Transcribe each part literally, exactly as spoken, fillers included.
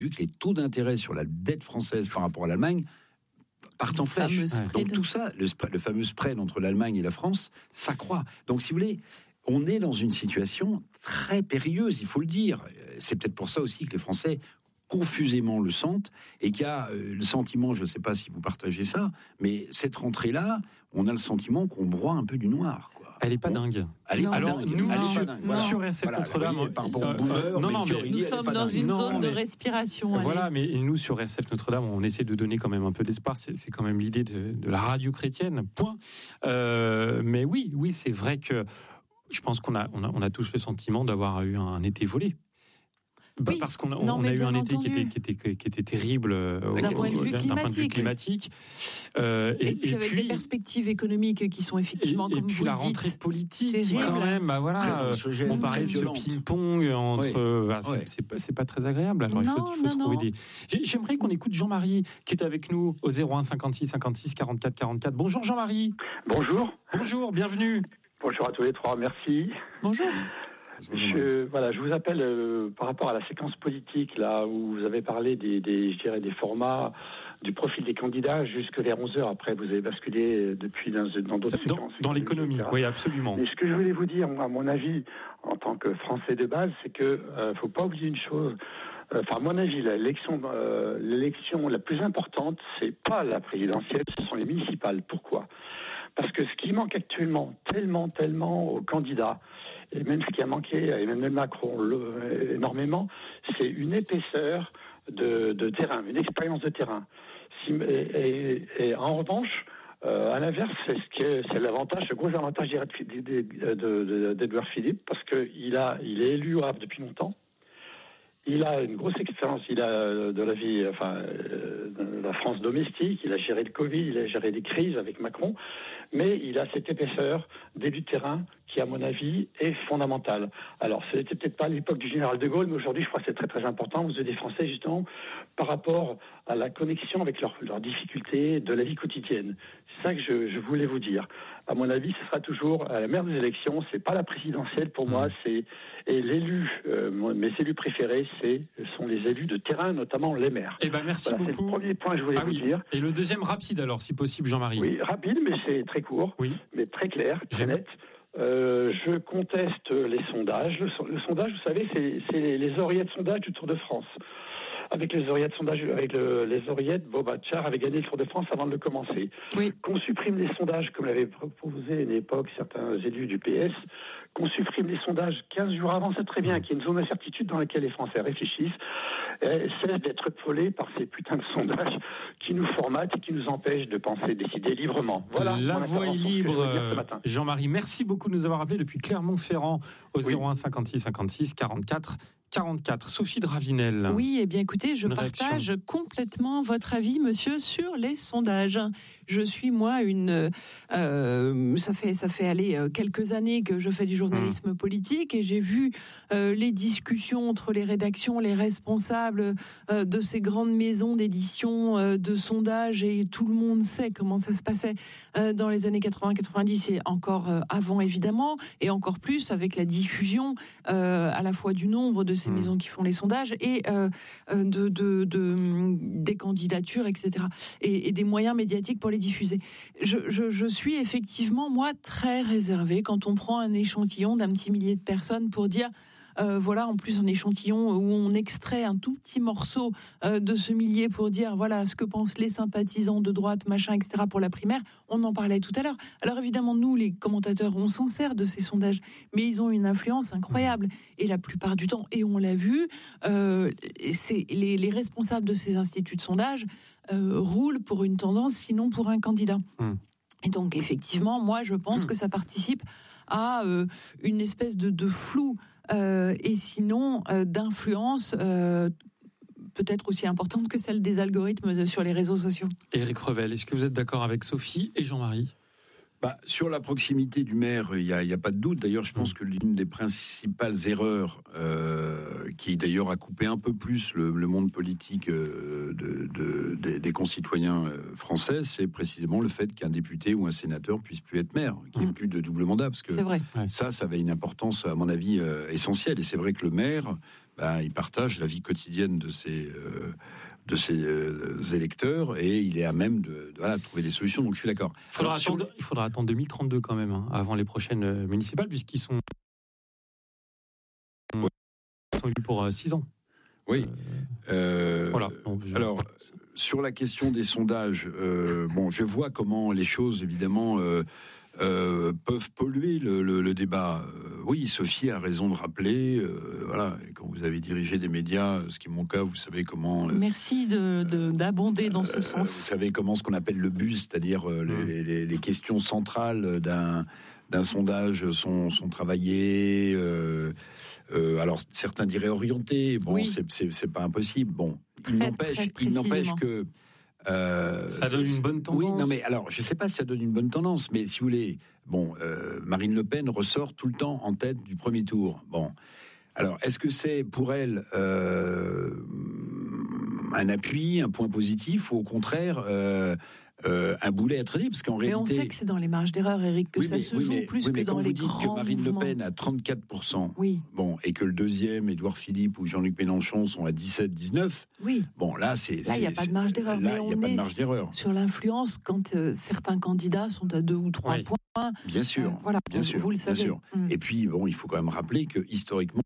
vu que les taux d'intérêt sur la dette française par rapport à l'Allemagne partent en flèche. Donc tout ça, le, le fameux spread entre l'Allemagne et la France, s'accroît. Donc si vous voulez, on est dans une situation très périlleuse, il faut le dire. C'est peut-être pour ça aussi que les Français confusément le sentent et qu'il y a euh, le sentiment, je ne sais pas si vous partagez ça, mais cette rentrée-là, on a le sentiment qu'on broie un peu du noir, quoi. Elle n'est pas bon, dingue. Elle est pas Alors, dingue. nous, Elle est sur, pas dingue. Voilà. sur S F Voilà, Notre-Dame, voyez, par rapport au euh, boomer, euh, non, non, mais nous sommes dans une non, zone mais, de respiration. Voilà, allez. Mais nous, sur S F Notre-Dame, on essaie de donner quand même un peu d'espoir. C'est, c'est quand même l'idée de, de la radio chrétienne, point. Euh, mais oui, oui, c'est vrai que je pense qu'on a, on a, on a tous le sentiment d'avoir eu un été volé. Bah, oui, parce qu'on a, on, non, on a eu un été qui était, qui, était, qui était terrible euh, d'un, au, point de vue d'un climatique. point de vue climatique. Euh, et, et puis et avec puis, des perspectives économiques qui sont effectivement, et, comme et puis vous la dites, rentrée politique, terrible. Quand même, bah voilà, euh, on parlait de ce ping-pong entre, oui. bah, c'est, ouais. c'est, pas, c'est pas très agréable. Alors non, il faut, il faut non, trouver non. des. J'aimerais qu'on écoute Jean-Marie qui est avec nous au zéro un cinquante-six cinquante-six quarante-quatre quarante-quatre. Bonjour Jean-Marie. Bonjour. Bonjour, bienvenue. Bonjour à tous les trois, merci. Bonjour. Je, voilà, je vous appelle euh, par rapport à la séquence politique là où vous avez parlé des, des, je dirais des formats, du profil des candidats jusque vers onze heures. Après, vous avez basculé depuis dans, dans d'autres dans, séquences. Dans l'économie, et oui, absolument. Mais ce que je voulais vous dire, moi, à mon avis, en tant que Français de base, c'est que euh, faut pas oublier une chose. Enfin, à mon avis, l'élection, euh, l'élection la plus importante, c'est pas la présidentielle, ce sont les municipales. Pourquoi ? Parce que ce qui manque actuellement, tellement, tellement aux candidats, et même ce qui a manqué à Emmanuel Macron le, énormément, c'est une épaisseur de, de terrain, une expérience de terrain. Si, et, et, et en revanche, euh, à l'inverse, c'est ce qui est, c'est l'avantage, le gros avantage d'Édouard Philippe, parce que il a, il est élu au Havre depuis longtemps. Il a une grosse expérience, il a de la vie, enfin, de la France domestique, il a géré le Covid, il a géré des crises avec Macron, mais il a cette épaisseur d'élu de terrain qui, à mon avis, est fondamentale. Alors, ce n'était peut-être pas à l'époque du général de Gaulle, mais aujourd'hui, je crois que c'est très très important, vous êtes des Français, justement, par rapport à la connexion avec leurs leurs difficultés de la vie quotidienne. C'est ça que je, je voulais vous dire. À mon avis, ce sera toujours à la mère des élections, c'est pas la présidentielle pour moi, c'est et l'élu, euh, mes élus préférés, c'est sont les élus de terrain, notamment les maires. Eh ben merci voilà, beaucoup. C'est le premier point que je voulais ah, vous oui. dire. Et le deuxième rapide alors, si possible, Jean-Marie. Oui, rapide, mais c'est très court, oui. mais très clair, très J'aime. net. Euh, je conteste les sondages. Le, le sondage, vous savez, c'est, c'est les, les oreillettes de sondage du Tour de France. Avec les oreillettes de sondage, avec le, les oreillettes, Bob Hatchard avait gagné le Tour de France avant de le commencer. Oui. Qu'on supprime les sondages, comme l'avaient proposé à une époque certains élus du P S, qu'on supprime les sondages quinze jours avant, c'est très bien, qu'il y ait une zone d'incertitude dans laquelle les Français réfléchissent, et cessent d'être folés par ces putains de sondages qui nous formatent et qui nous empêchent de penser, décider librement. Voilà. La voix est libre. Ce Jean-Marie, merci beaucoup de nous avoir appelé depuis Clermont-Ferrand au oui. zéro un cinquante-six cinquante-six quarante-quatre quarante-quatre. Sophie Dravinel. Oui, eh bien écoutez, je une partage réaction. complètement votre avis, monsieur, sur les sondages. Je suis moi une, euh, ça fait ça fait aller quelques années que je fais du journalisme mmh. politique et j'ai vu euh, les discussions entre les rédactions, les responsables euh, de ces grandes maisons d'édition, euh, de sondages, et tout le monde sait comment ça se passait euh, dans les années quatre-vingts quatre-vingt-dix et encore euh, avant évidemment, et encore plus avec la diffusion euh, à la fois du nombre de ces mmh. maisons qui font les sondages et euh, de, de, de des candidatures, et cetera. Et, et des moyens médiatiques pour les diffuser. Je, je, je suis effectivement moi très réservée quand on prend un échantillon d'un petit millier de personnes pour dire Euh, voilà, en plus un échantillon où on extrait un tout petit morceau euh, de ce millier pour dire voilà ce que pensent les sympathisants de droite, machin, et cetera pour la primaire. On en parlait tout à l'heure. Alors évidemment, nous, les commentateurs, on s'en sert de ces sondages, mais ils ont une influence incroyable. Et la plupart du temps, et on l'a vu, euh, c'est les, les responsables de ces instituts de sondage euh, roulent pour une tendance, sinon pour un candidat. Mmh. Et donc effectivement, moi, je pense mmh. que ça participe à euh, une espèce de, de flou. Euh, et sinon euh, d'influence euh, peut-être aussi importante que celle des algorithmes de, sur les réseaux sociaux. Éric Revel, est-ce que vous êtes d'accord avec Sophie et Jean-Marie ? Bah, sur la proximité du maire, il y a, il y a pas de doute. D'ailleurs, je pense que l'une des principales erreurs, euh, qui d'ailleurs a coupé un peu plus le, le monde politique euh, de, de, de, des concitoyens français, c'est précisément le fait qu'un député ou un sénateur puisse plus être maire, qu'il n'y ait mmh. plus de double mandat, parce que c'est vrai. ça, ça avait une importance, à mon avis, euh, essentielle. Et c'est vrai que le maire, ben, il partage la vie quotidienne de ses, euh, de ses euh, électeurs et il est à même de, de voilà, trouver des solutions. Donc je suis d'accord. Il faudra, Alors, attendre, sur... il faudra attendre deux mille trente-deux quand même, hein, avant les prochaines euh, municipales, puisqu'ils sont, ouais. ils sont élus pour six euh, ans. Oui. Euh, voilà. Donc, je... Alors, sur la question des sondages, euh, bon, je vois comment les choses, évidemment, euh, euh, peuvent polluer le, le, le débat. Euh, oui, Sophie a raison de rappeler, euh, voilà, quand vous avez dirigé des médias, ce qui est mon cas, vous savez comment... Euh, Merci de, de, d'abonder dans ce euh, sens. Vous savez comment ce qu'on appelle le buzz, c'est-à-dire euh, mmh. les, les, les questions centrales d'un, d'un sondage sont, sont travaillées... Euh, Euh, alors certains diraient orienté, bon, oui. c'est, c'est, c'est pas impossible. Bon, il très, n'empêche, très il n'empêche que euh, ça donne une bonne tendance. Oui, non mais alors, je sais pas si ça donne une bonne tendance, mais si vous voulez, bon, euh, Marine Le Pen ressort tout le temps en tête du premier tour. Bon, alors est-ce que c'est pour elle euh, un appui, un point positif, ou au contraire euh, Euh, un boulet à traîner, parce qu'en mais réalité... Mais on sait que c'est dans les marges d'erreur, Éric, que oui, ça mais, se oui, joue mais, plus oui, que dans les grands mouvements. Vous dites que Marine mouvements. Le Pen a trente-quatre pour cent, oui. bon, et que le deuxième, Édouard Philippe ou Jean-Luc Mélenchon, sont à dix-sept dix-neuf. Oui. Bon, là, c'est... Là, il n'y a pas de marge d'erreur. Là, il n'y a pas de marge d'erreur. Sur l'influence, quand euh, certains candidats sont à deux ou trois oui. points... Bien sûr, euh, voilà, bien sûr, vous le savez. Bien sûr. Mm. Et puis, bon, il faut quand même rappeler que, historiquement,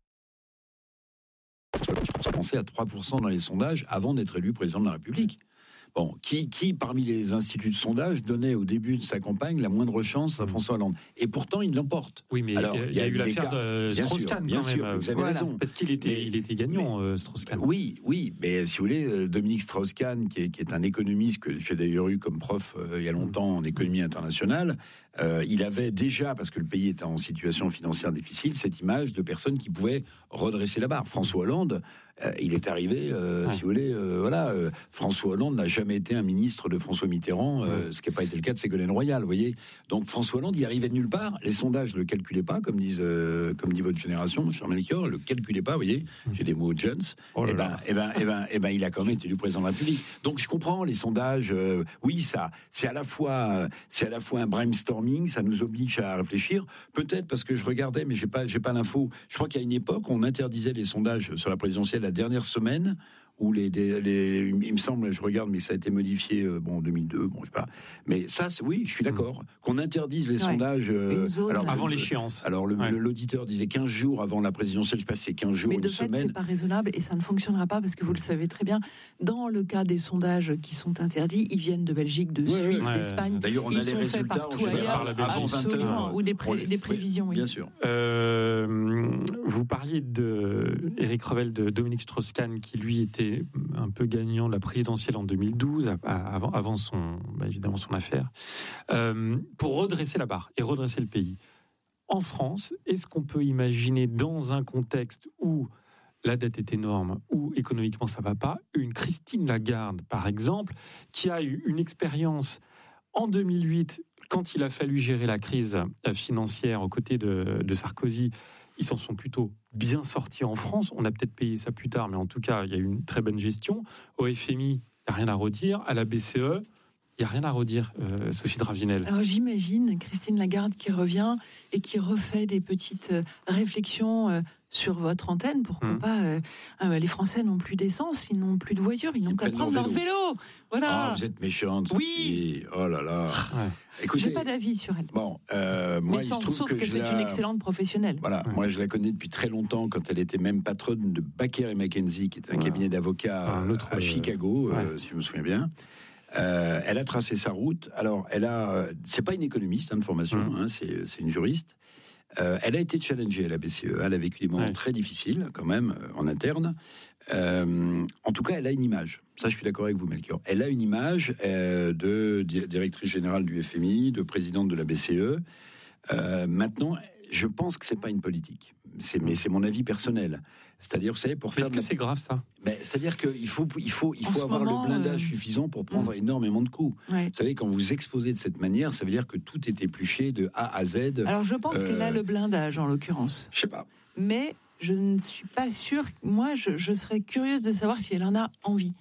on pensait à trois pour cent dans les sondages avant d'être élu président de la République. Bon, qui, qui, parmi les instituts de sondage, donnait au début de sa campagne la moindre chance à François Hollande. Et pourtant, il l'emporte. Oui, mais alors, il y, y a eu l'affaire de Strauss-Kahn, bien quand sûr, même. Vous avez voilà. raison. Parce qu'il était, mais, il était gagnant, euh, Strauss-Kahn. Oui, oui, mais si vous voulez, Dominique Strauss-Kahn, qui est, qui est un économiste que j'ai d'ailleurs eu comme prof euh, il y a longtemps en économie internationale, euh, il avait déjà, parce que le pays était en situation financière difficile, cette image de personnes qui pouvaient redresser la barre. François Hollande, Euh, il est arrivé, euh, ouais. si vous voulez, euh, voilà. Euh, François Hollande n'a jamais été un ministre de François Mitterrand, euh, ouais. ce qui n'a pas été le cas de Ségolène Royal, vous voyez. Donc François Hollande, il arrivait de nulle part. Les sondages ne le calculaient pas, comme disent, euh, comme dit votre génération, cher Melchior, le calculait pas, vous voyez. J'ai des mots de jeunes. Oh et ben, et ben, et ben, et ben, il a quand même été élu président de la République. Donc je comprends les sondages. Euh, oui, ça, c'est à la fois, c'est à la fois un brainstorming, ça nous oblige à réfléchir. Peut-être parce que je regardais, mais j'ai pas, j'ai pas l'info. Je crois qu'à une époque, on interdisait les sondages sur la présidentielle la dernière semaine. Où les, les, les, il me semble, je regarde, mais ça a été modifié, euh, bon, en deux mille deux, bon, je sais pas. Mais ça, c'est, oui, je suis d'accord. Mmh. Qu'on interdise les ouais. sondages. Euh, alors, avant euh, l'échéance. Alors, le, ouais. le, l'auditeur disait quinze jours avant la présidentielle, je sais pas si c'est quinze jours, mais une de fait, semaine. C'est pas raisonnable et ça ne fonctionnera pas parce que vous le savez très bien. Dans le cas des sondages qui sont interdits, ils viennent de Belgique, de ouais, Suisse, ouais. d'Espagne. D'ailleurs, on ils a les sont résultats faits partout ailleurs, avant vingt heures. Ou des, pré, des prévisions, oui. Bien sûr. Euh, vous parliez de Éric Revel, de Dominique Strauss-Kahn, qui lui était un peu gagnant de la présidentielle en deux mille douze, avant, avant son, bah évidemment son affaire, euh, pour redresser la barre et redresser le pays. En France, est-ce qu'on peut imaginer, dans un contexte où la dette est énorme, où économiquement ça ne va pas, une Christine Lagarde, par exemple, qui a eu une expérience en deux mille huit, quand il a fallu gérer la crise financière aux côtés de, de Sarkozy, ils s'en sont plutôt bien sortis en France. On a peut-être payé ça plus tard, mais en tout cas, il y a eu une très bonne gestion. Au F M I, il n'y a rien à redire. À la B C E, il n'y a rien à redire, euh, Sophie Dravinel. Alors j'imagine Christine Lagarde qui revient et qui refait des petites réflexions euh, sur votre antenne. Pourquoi mmh. pas euh, euh, les Français n'ont plus d'essence, ils n'ont plus de voiture, ils n'ont qu'à prendre leur vélo. vélo. Voilà. Ah, vous êtes méchante. Oui. Sophie. Oh là là. Ouais. Écoutez, j'ai pas d'avis sur elle. Bon, euh, moi, mais il sans, se trouve sauf que, que c'est la... une excellente professionnelle. Voilà, ouais. Moi je la connais depuis très longtemps, quand elle était même patronne de Baker et McKenzie, qui est un ouais. cabinet d'avocats un autre, à Chicago, ouais. euh, si je me souviens bien. Euh, elle a tracé sa route. Alors, elle a, euh, c'est pas une économiste hein, de formation, mmh. hein, c'est, c'est une juriste. Euh, elle a été challengée à la B C E. Elle a vécu des moments ouais. très difficiles, quand même, euh, en interne. Euh, en tout cas, elle a une image. Ça, je suis d'accord avec vous, Melchior. Elle a une image euh, de di- directrice générale du F M I, de présidente de la B C E. Euh, maintenant, je pense que c'est pas une politique. C'est, mais c'est mon avis personnel. C'est-à-dire, vous savez, pour faire. Est-ce que de... c'est grave ça ? Ben, c'est-à-dire qu'il faut, il faut, il faut avoir moment, le blindage euh... suffisant pour prendre mmh. énormément de coups. Ouais. Vous savez, quand vous exposez de cette manière, ça veut dire que tout est épluché de A à Z. Alors, je pense euh... qu'elle a le blindage, en l'occurrence. Je sais pas. Mais je ne suis pas sûre. Moi, je, je serais curieuse de savoir si elle en a envie.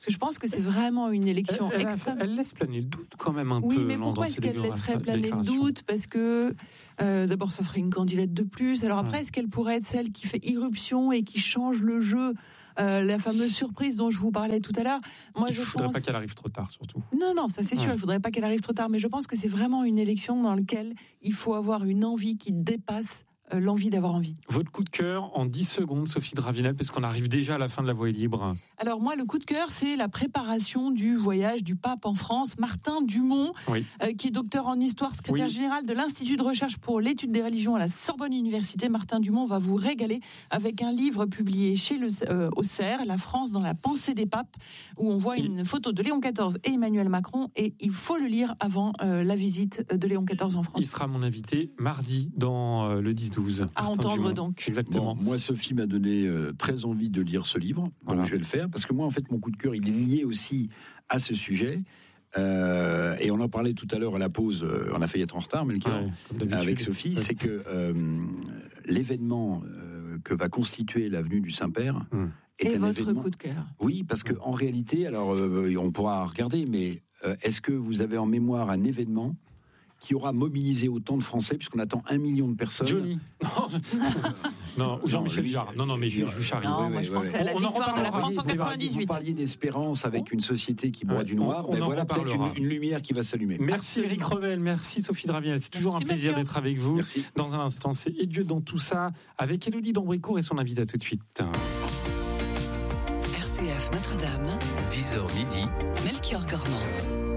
Parce que je pense que c'est vraiment une élection elle, elle, extrême. Elle laisse planer le doute quand même un oui, peu. Oui, mais pourquoi est-ce qu'elle laisserait planer le doute? Parce que euh, d'abord, ça ferait une candidate de plus. Alors après, ouais. est-ce qu'elle pourrait être celle qui fait irruption et qui change le jeu? Euh, la fameuse surprise dont je vous parlais tout à l'heure. Moi, il je ne faudrait pense... pas qu'elle arrive trop tard, surtout. Non, non, ça c'est sûr, ouais. il ne faudrait pas qu'elle arrive trop tard. Mais je pense que c'est vraiment une élection dans laquelle il faut avoir une envie qui dépasse euh, l'envie d'avoir envie. Votre coup de cœur en dix secondes, Sophie Dravinel, parce qu'on arrive déjà à la fin de La Voix est libre. Alors moi, le coup de cœur, c'est la préparation du voyage du pape en France. Martin Dumont, oui. euh, qui est docteur en histoire, secrétaire oui. général de l'Institut de recherche pour l'étude des religions à la Sorbonne Université. Martin Dumont va vous régaler avec un livre publié chez le, euh, au C E R, La France dans la pensée des papes, où on voit une il... photo de Léon quatorze et Emmanuel Macron, et il faut le lire avant euh, la visite de Léon quatorze en France. Il sera mon invité mardi dans euh, le dix douze. À entendre donc. Exactement. Bon, moi, Sophie m'a donné euh, très envie de lire ce livre, donc voilà. je vais le faire. Parce que moi, en fait, mon coup de cœur, il est lié aussi à ce sujet. Euh, et on en parlait tout à l'heure à la pause. Euh, on a failli être en retard, mais le cas ouais, avec Sophie, ouais. c'est que euh, l'événement euh, que va constituer l'avenue du Saint-Père hum. est et un votre événement. coup de cœur. Oui, parce que en réalité, alors euh, on pourra regarder, mais euh, est-ce que vous avez en mémoire un événement qui aura mobilisé autant de Français, puisqu'on attend un million de personnes? Johnny. Non, ou Jean-Michel Jarre. Non, non, mais je, je charrie. Non, oui, moi oui, je oui, pensais oui. à la on victoire de la France en quatre-vingt-dix-huit. Vous parliez d'espérance avec une société qui boit ouais, du noir. On, on ben voilà peut-être une, une lumière qui va s'allumer. Merci Éric Revel, merci Sophie Dravinel. C'est toujours merci un plaisir d'être avec vous. Merci. Dans un instant, c'est Et Dieu dans tout ça, avec Élodie Dambricourt et son invité. À tout de suite. R C F Notre-Dame, dix heures midi, Melchior Gormand.